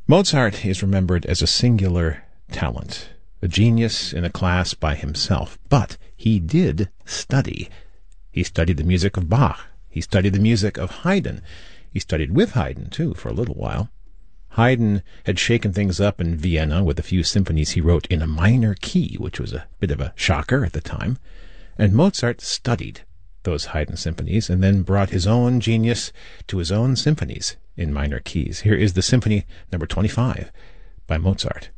Mozart is remembered as a singular talent, a genius in a class by himself, but he did study. He studied the music of Bach. He studied the music of Haydn. He studied with Haydn, too, for a little while. Haydn had shaken things up in Vienna with a few symphonies he wrote in a minor key, which was a bit of a shocker at the time. And Mozart studied those Haydn symphonies and then brought his own genius to his own symphonies in minor keys. Here is the Symphony number 25 by Mozart.